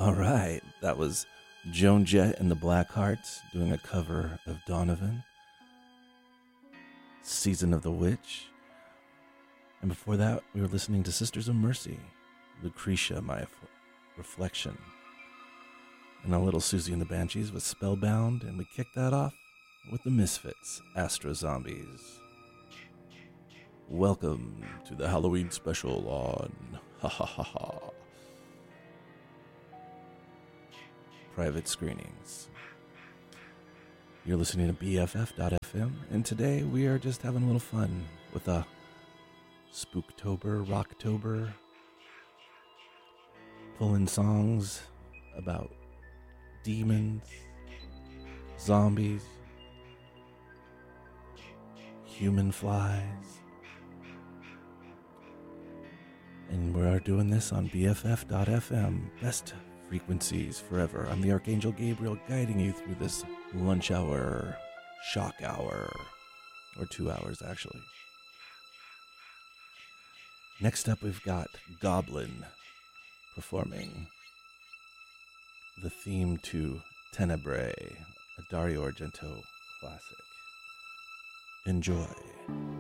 All right, that was Joan Jett and the Blackhearts doing a cover of Donovan, Season of the Witch. And before that, we were listening to Sisters of Mercy, Lucretia, My Reflection. And a little Susie and the Banshees with Spellbound, and we kicked that off with the Misfits, Astro Zombies. Welcome to the Halloween special on Ha Ha Ha Ha Private Screenings. You're listening to BFF.FM, and today we are just having a little fun with a Spooktober, Rocktober, pulling songs about demons, zombies, human flies. And we are doing this on BFF.FM, best frequencies forever. I'm the Archangel Gabriel guiding you through this lunch hour, shock hour, or 2 hours actually. Next up we've got Goblin performing the theme to Tenebrae, a Dario Argento classic. Enjoy.